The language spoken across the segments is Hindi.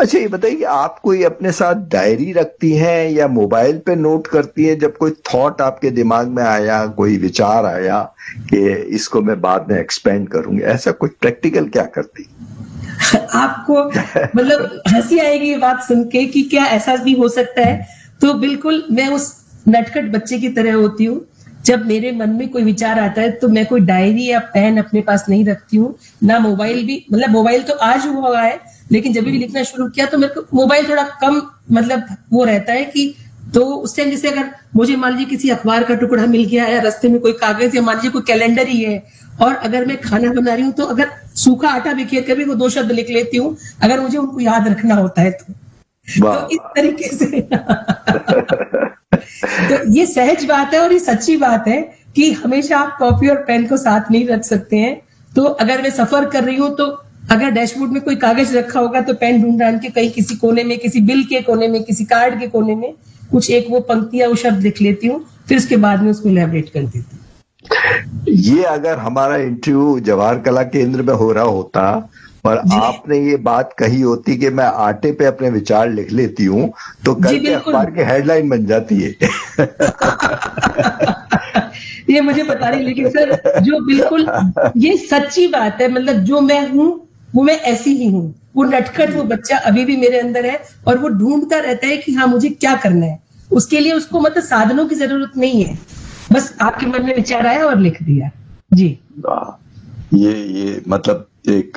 अच्छा, ये बताइए कि आप कोई अपने साथ डायरी रखती हैं या मोबाइल पे नोट करती हैं जब कोई थॉट आपके दिमाग में आया, कोई विचार आया कि इसको मैं बाद में एक्सपेंड करूंगी, ऐसा कुछ प्रैक्टिकल क्या करती? आपको मतलब हंसी आएगी ये बात सुन के कि क्या ऐसा भी हो सकता है। तो बिल्कुल मैं उस नटखट बच्चे की तरह होती हूँ। जब मेरे मन में कोई विचार आता है तो मैं कोई डायरी या पेन अपने पास नहीं रखती हूँ, ना मोबाइल भी। मतलब मोबाइल तो आज हुआ है, लेकिन जब भी लिखना शुरू किया तो मेरे को मोबाइल थोड़ा कम मतलब वो रहता है कि तो उस टाइम जैसे अगर मुझे मान लीजिए किसी अखबार का टुकड़ा मिल गया है, रास्ते में कोई कागज या मान लीजिए कोई कैलेंडर ही है, और अगर मैं खाना बना रही हूँ तो अगर सूखा आटा बिखेर कर भी वो 2 शब्द लिख लेती हूँ, अगर मुझे उनको याद रखना होता है तो इस तरीके से तो ये सहज बात है और ये सच्ची बात है कि हमेशा आप कॉपी और पेन को साथ नहीं रख सकते हैं। तो अगर मैं सफर कर रही हूँ तो अगर डैशबोर्ड में कोई कागज रखा होगा तो पेन ढूंढ ढांड के कहीं किसी कोने में, किसी बिल के कोने में, किसी कार्ड के कोने में कुछ एक वो पंक्ति या वो शब्द लिख लेती हूँ, फिर उसके बाद में उसको इलैबोरेट कर देती हूँ। ये अगर हमारा इंटरव्यू जवाहर कला केंद्र में हो रहा होता और आपने ये बात कही होती कि मैं आटे पे अपने विचार लिख लेती हूँ, तो कल के अखबार की हेडलाइन बन जाती है। ये मुझे पता नहीं, लेकिन सर जो बिल्कुल ये सच्ची बात है। मतलब जो मैं हूँ वो मैं ऐसी ही हूँ। वो नटखट वो बच्चा अभी भी मेरे अंदर है और वो ढूंढता रहता है कि हाँ मुझे क्या करना है। उसके लिए उसको मतलब साधनों की जरूरत नहीं है, बस आपके मन में विचार आया और लिख दिया। जी, ये मतलब एक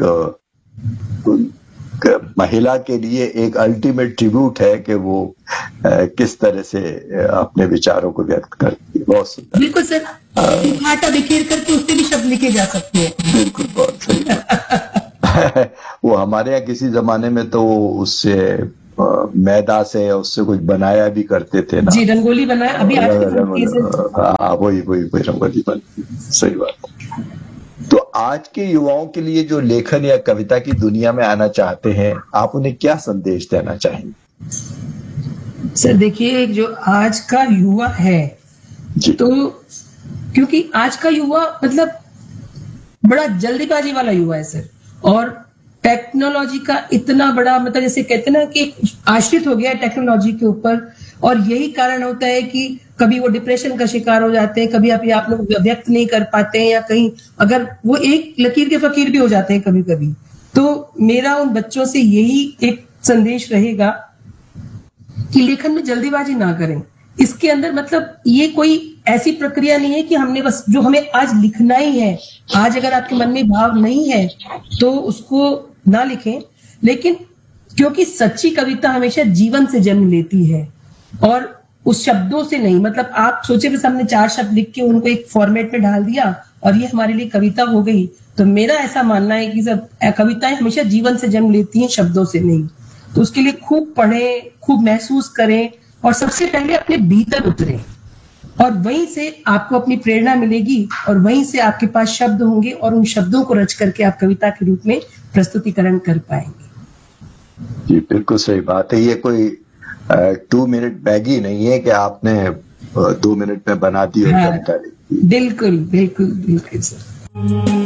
महिला के लिए एक अल्टीमेट ट्रिब्यूट है कि वो किस तरह से अपने विचारों को व्यक्त करती है। बहुत सुंदर। बिल्कुल सर, आटा बिखेर करके उससे भी शब्द लिखे जा सकते हैं। बिल्कुल, बहुत सही। वो हमारे यहाँ किसी जमाने में तो उससे मैदा से उससे कुछ बनाया भी करते थे ना। जी, रंगोली बनाया अभी आज वही रंगोली बन। सही बात। तो आज के युवाओं के लिए जो लेखन या कविता की दुनिया में आना चाहते हैं, आप उन्हें क्या संदेश देना चाहेंगे? सर देखिए, जो आज का युवा है तो क्योंकि आज का युवा मतलब बड़ा जल्दीबाजी वाला युवा है सर, और टेक्नोलॉजी का इतना बड़ा मतलब जैसे कहते हैं ना कि आश्रित हो गया है टेक्नोलॉजी के ऊपर, और यही कारण होता है कि कभी वो डिप्रेशन का शिकार हो जाते हैं, कभी आप लोग व्यक्त नहीं कर पाते हैं, या कहीं अगर वो एक लकीर के फकीर भी हो जाते हैं कभी कभी। तो मेरा उन बच्चों से यही एक संदेश रहेगा कि लेखन में जल्दीबाजी ना करें। इसके अंदर मतलब ये कोई ऐसी प्रक्रिया नहीं है कि हमने बस जो हमें आज लिखना ही है, आज अगर आपके मन में भाव नहीं है तो उसको ना लिखें, लेकिन क्योंकि सच्ची कविता हमेशा जीवन से जन्म लेती है और उस शब्दों से नहीं। मतलब आप सोचे बस हमने 4 शब्द लिख के उनको एक फॉर्मेट में डाल दिया और ये हमारे लिए कविता हो गई। तो मेरा ऐसा मानना है कि सब कविताएं हमेशा जीवन से जन्म लेती हैं, शब्दों से नहीं। तो उसके लिए खूब पढ़ें, खूब महसूस करें और सबसे पहले अपने भीतर उतरें, और वहीं से आपको अपनी प्रेरणा मिलेगी और वहीं से आपके पास शब्द होंगे और उन शब्दों को रच करके आप कविता के रूप में प्रस्तुतिकरण कर पाएंगे। जी बिल्कुल सही बात है। ये कोई 2 मिनट मैगी नहीं है कि आपने 2 मिनट में बना दी और कविता लिख दी। बिल्कुल बिल्कुल बिल्कुल सर।